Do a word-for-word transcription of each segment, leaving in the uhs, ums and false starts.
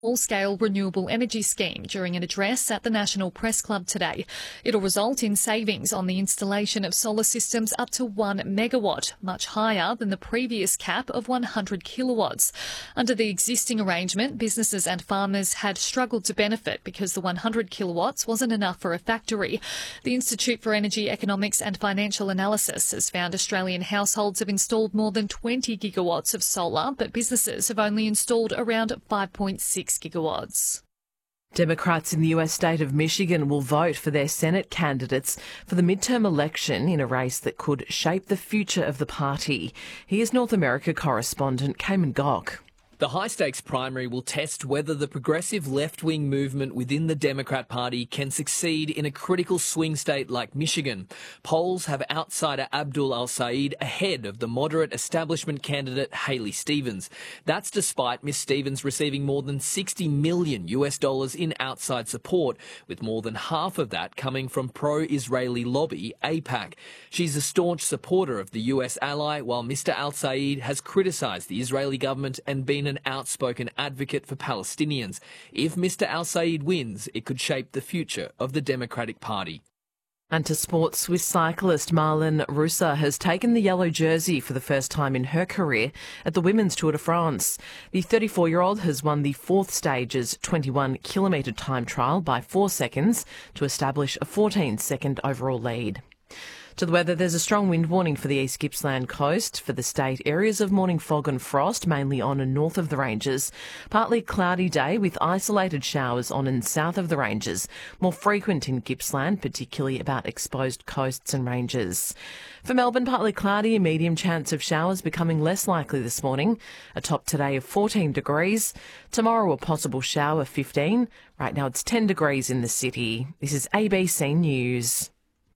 Full-scale renewable energy scheme during an address at the National Press Club today. It'll result in savings on the installation of solar systems up to one megawatt, much higher than the previous cap of one hundred kilowatts. Under the existing arrangement, businesses and farmers had struggled to benefit because the one hundred kilowatts wasn't enough for a factory. The Institute for Energy Economics and Financial Analysis has found Australian households have installed more than twenty gigawatts of solar, but businesses have only installed around five point six gigawatts. Democrats in the U S state of Michigan will vote for their Senate candidates for the midterm election in a race that could shape the future of the party. Here's North America correspondent Cayman Gok. The high-stakes primary will test whether the progressive left-wing movement within the Democrat Party can succeed in a critical swing state like Michigan. Polls have outsider Abdul Al-Said ahead of the moderate establishment candidate Haley Stevens. That's despite Miss Stevens receiving more than sixty million US dollars in outside support, with more than half of that coming from pro-Israeli lobby AIPAC. She's a staunch supporter of the U S ally, while Mister Al-Said has criticised the Israeli government and been an outspoken advocate for Palestinians. If Mister Al-Said wins, it could shape the future of the Democratic Party. And to sport, Swiss cyclist Marlen Reusser has taken the yellow jersey for the first time in her career at the Women's Tour de France. The thirty-four-year-old has won the fourth stage's twenty-one kilometre time trial by four seconds to establish a fourteen-second overall lead. To the weather, there's a strong wind warning for the East Gippsland coast. For the state, areas of morning fog and frost, mainly on and north of the ranges. Partly cloudy day with isolated showers on and south of the ranges. More frequent in Gippsland, particularly about exposed coasts and ranges. For Melbourne, partly cloudy, a medium chance of showers becoming less likely this morning. A top today of fourteen degrees. Tomorrow, a possible shower, fifteen. Right now, it's ten degrees in the city. This is A B C News.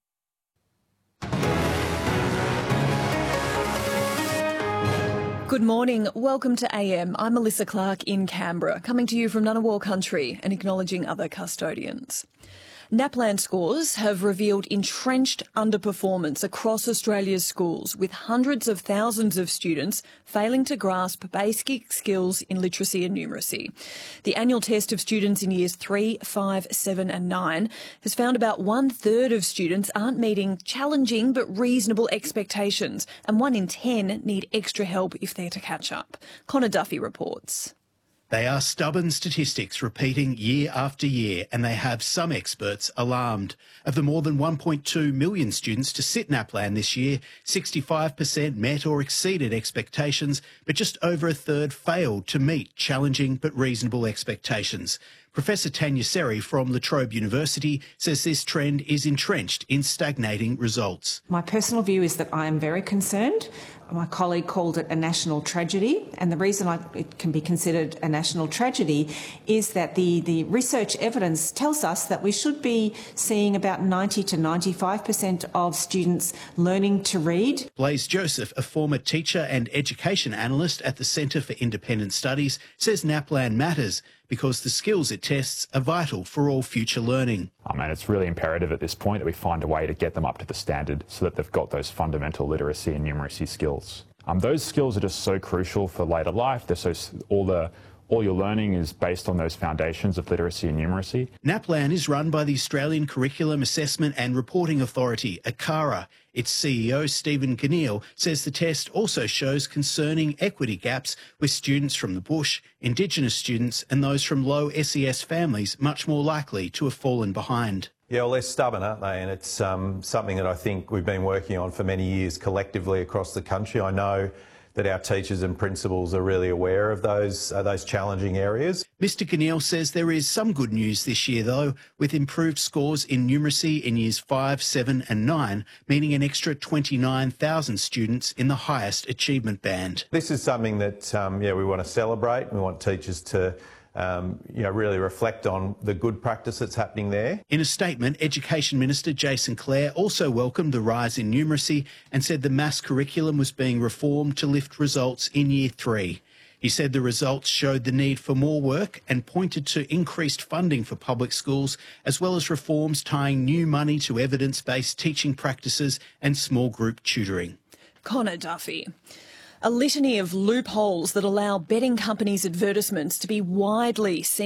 Good morning. Welcome to A M. I'm Melissa Clark in Canberra, coming to you from Ngunnawal country and acknowledging other custodians. NAPLAN scores have revealed entrenched underperformance across Australia's schools, with hundreds of thousands of students failing to grasp basic skills in literacy and numeracy. The annual test of students in years three, five, seven and nine has found about one-third of students aren't meeting challenging but reasonable expectations, and one in ten need extra help if they're to catch up. Connor Duffy reports. They are stubborn statistics repeating year after year, and they have some experts alarmed. Of the more than one point two million students to sit NAPLAN this year, sixty-five percent met or exceeded expectations, but just over a third failed to meet challenging but reasonable expectations. Professor Tanya Seri from La Trobe University says this trend is entrenched in stagnating results. My personal view is that I am very concerned. My colleague called it a national tragedy, and the reason I, it can be considered a national tragedy is that the, the research evidence tells us that we should be seeing about ninety to ninety-five percent of students learning to read. Blaise Joseph, a former teacher and education analyst at the Centre for Independent Studies, says NAPLAN matters because the skills it tests are vital for all future learning. Um, and it's really imperative at this point that we find a way to get them up to the standard so that they've got those fundamental literacy and numeracy skills. Um, those skills are just so crucial for later life. They're so all the all your learning is based on those foundations of literacy and numeracy. NAPLAN is run by the Australian Curriculum Assessment and Reporting Authority, ACARA. Its C E O, Stephen Kinneal, says the test also shows concerning equity gaps, with students from the bush, Indigenous students and those from low S E S families much more likely to have fallen behind. Yeah, well, they're stubborn, aren't they? And it's um, something that I think we've been working on for many years collectively across the country. I know that our teachers and principals are really aware of those uh, those challenging areas. Mister Kinneal says there is some good news this year, though, with improved scores in numeracy in years five, seven and nine, meaning an extra twenty-nine thousand students in the highest achievement band. This is something that um, yeah, we want to celebrate. We want teachers to Um, you know, really reflect on the good practice that's happening there. In a statement, Education Minister Jason Clare also welcomed the rise in numeracy and said the maths curriculum was being reformed to lift results in year three. He said the results showed the need for more work and pointed to increased funding for public schools, as well as reforms tying new money to evidence-based teaching practices and small group tutoring. Connor Duffy. A litany of loopholes that allow betting companies' advertisements to be widely seen